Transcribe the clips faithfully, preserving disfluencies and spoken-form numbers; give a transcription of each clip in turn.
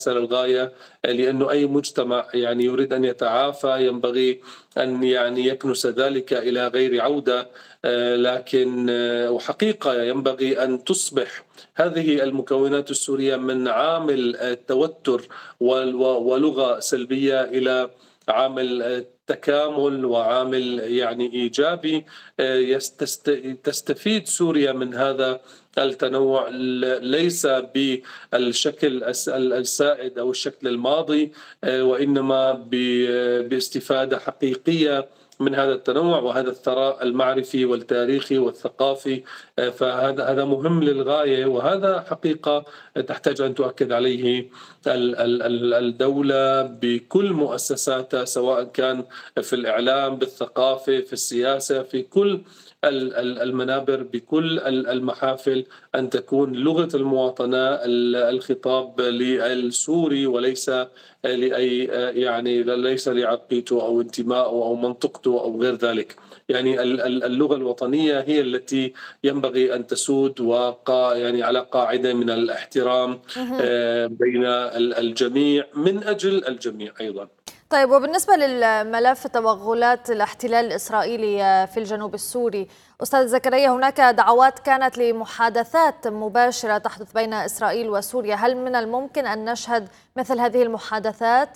للغاية، لأنه أي مجتمع يعني يريد أن يتعافى ينبغي أن يعني يكنس ذلك إلى غير عودة. آه، لكن آه، وحقيقة ينبغي أن تصبح هذه المكونات السورية من عامل التوتر وال- ولغة سلبية إلى عامل تكامل وعامل يعني إيجابي. آه، يستست- تستفيد سوريا من هذا التنوع، ل- ليس بالشكل الس- السائد أو الشكل الماضي، آه، وإنما ب- باستفادة حقيقية من هذا التنوع وهذا الثراء المعرفي والتاريخي والثقافي. آه، فهذا هذا مهم للغاية، وهذا حقيقة تحتاج أن تؤكد عليه ال- ال- ال- الدولة بكل مؤسساتها، سواء كان في الإعلام، بالثقافة، في السياسة، في كل ال- ال- المنابر، بكل ال- المحافل، أن تكون لغة المواطنة ال- الخطاب للسوري، وليس لأي يعني ليس لعقيدته أو انتمائه أو منطقته أو غير ذلك. يعني ال- ال- اللغة الوطنية هي التي ينبغي أن تسود، وقا يعني على قاعدة من الاحترام مهم. آه، بين ال- الجميع من أجل الجميع أيضا. طيب، وبالنسبة للملف توغلات الاحتلال الإسرائيلي في الجنوب السوري، أستاذ زكريا، هناك دعوات كانت لمحادثات مباشرة تحدث بين إسرائيل وسوريا، هل من الممكن أن نشهد مثل هذه المحادثات؟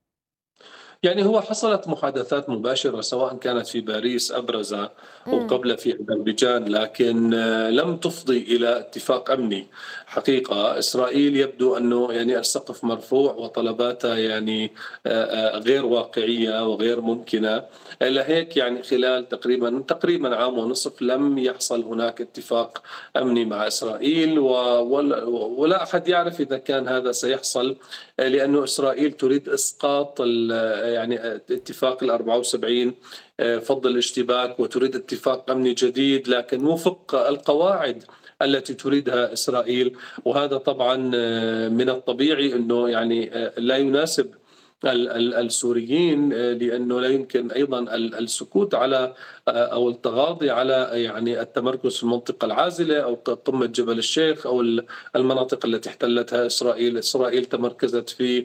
يعني هو حصلت محادثات مباشرة، سواء كانت في باريس أبرز أو مم. قبل في أذربيجان، لكن آه، لم تفضي إلى اتفاق أمني. حقيقة إسرائيل يبدو أنه يعني السقف مرفوع وطلباتها يعني آه، آه، غير واقعية وغير ممكنة. لهيك يعني خلال تقريبا تقريبا عام ونصف لم يحصل هناك اتفاق أمني مع إسرائيل، و- ولا ولا أحد يعرف إذا كان هذا سيحصل، لأنه إسرائيل تريد إسقاط ال- يعني اتفاق ال أربعة وسبعين، فض الاشتباك، وتريد اتفاق أمني جديد لكن وفق القواعد التي تريدها إسرائيل. وهذا طبعا من الطبيعي أنه يعني لا يناسب ال- ال- السوريين، لأنه لا يمكن أيضا ال- السكوت على أو التغاضي على يعني التمركز في المنطقة العازلة أو قمة جبل الشيخ أو ال- المناطق التي احتلتها إسرائيل. إسرائيل تمركزت في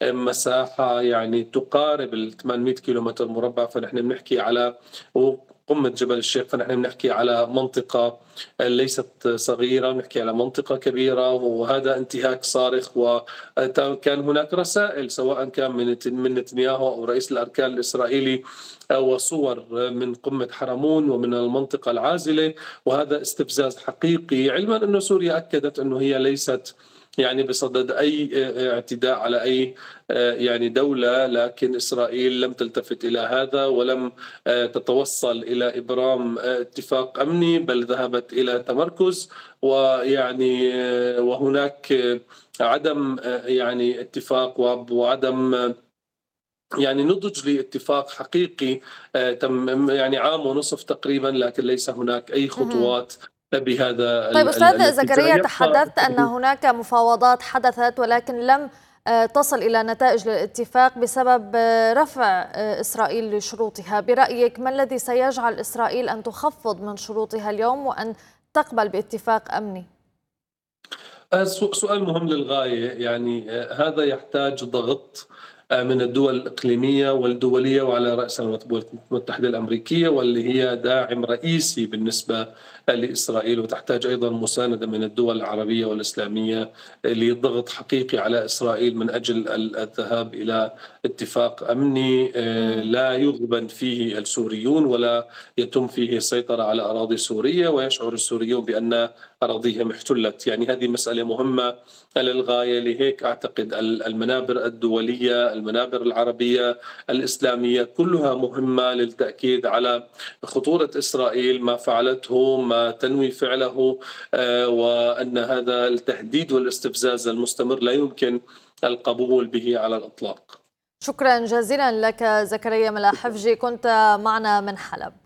مساحة يعني تقارب ال ثمانمئة كيلومتر مربع، فنحن بنحكي على قمة جبل الشيخ، فنحن بنحكي على منطقة ليست صغيرة، بنحكي على منطقة كبيرة، وهذا انتهاك صارخ. وكان هناك رسائل سواء كان من من نتنياهو أو رئيس الأركان الإسرائيلي، وصور من قمة حرمون ومن المنطقة العازلة، وهذا استفزاز حقيقي، علما أن سوريا أكدت أنه هي ليست يعني بصدد أي اعتداء على أي يعني دولة، لكن إسرائيل لم تلتفت إلى هذا ولم تتوصل إلى إبرام اتفاق أمني، بل ذهبت إلى تمركز. ويعني وهناك عدم يعني اتفاق وعدم يعني نضج لاتفاق حقيقي تم يعني عام ونصف تقريبا، لكن ليس هناك أي مهم. خطوات بهذا طيب، ال- ال- أستاذ الاتجاه. زكريا، يبقى تحدثت أن هناك مفاوضات حدثت ولكن لم آه، تصل إلى نتائج للاتفاق بسبب آه، رفع آه، إسرائيل لشروطها. برأيك ما الذي سيجعل إسرائيل أن تخفض من شروطها اليوم وأن تقبل باتفاق أمني؟ آه، سو- سؤال مهم للغاية. يعني آه، هذا يحتاج ضغط آه، من الدول الإقليمية والدولية، وعلى رأسها الولايات المتحدة الأمريكية، واللي هي داعم رئيسي بالنسبة لإسرائيل، وتحتاج أيضا مساندة من الدول العربية والإسلامية لضغط حقيقي على إسرائيل من أجل ال- الذهاب إلى اتفاق أمني آه، مم. لا يغبن فيه السوريون ولا يتم فيه السيطرة على أراضي سورية، ويشعر السوريون بأن أراضيهم احتلت. يعني هذه مسألة مهمة للغاية. لهيك أعتقد المنابر الدولية، المنابر العربية الإسلامية، كلها مهمة للتأكيد على خطورة إسرائيل، ما فعلته، ما تنوي فعله، آه، وأن هذا التهديد والاستفزاز المستمر لا يمكن القبول به على الإطلاق. شكرا جزيلا لك زكريا ملاحفجي، كنت معنا من حلب.